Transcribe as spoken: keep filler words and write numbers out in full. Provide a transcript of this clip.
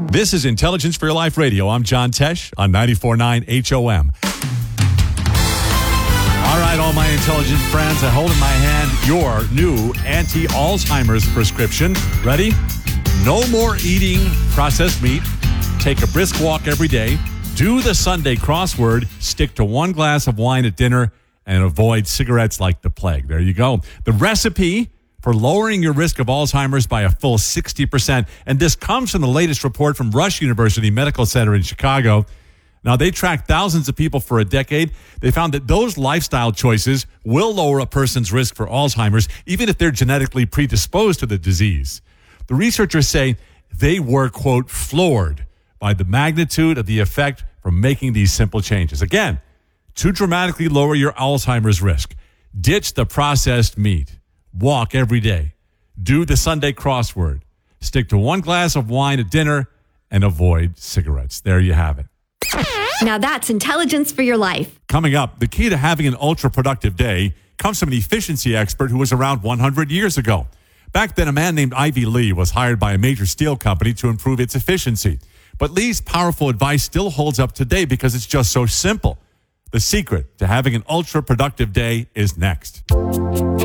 This is Intelligence for Your Life Radio. I'm John Tesh on ninety-four point nine H O M. All right, all my intelligent friends, I hold in my hand your new anti-Alzheimer's prescription. Ready? No more eating processed meat. Take a brisk walk every day. Do the Sunday crossword. Stick to one glass of wine at dinner and avoid cigarettes like the plague. There you go. The recipe for lowering your risk of Alzheimer's by a full sixty percent. And this comes from the latest report from Rush University Medical Center in Chicago. Now, they tracked thousands of people for a decade. They found that those lifestyle choices will lower a person's risk for Alzheimer's, even if they're genetically predisposed to the disease. The researchers say they were, quote, floored by the magnitude of the effect from making these simple changes. Again, to dramatically lower your Alzheimer's risk, ditch the processed meat. Walk every day. Do the Sunday crossword. Stick to one glass of wine at dinner and avoid cigarettes. There you have it. Now that's intelligence for your life. Coming up, the key to having an ultra-productive day comes from an efficiency expert who was around one hundred years ago. Back then, a man named Ivy Lee was hired by a major steel company to improve its efficiency. But Lee's powerful advice still holds up today because it's just so simple. The secret to having an ultra-productive day is next.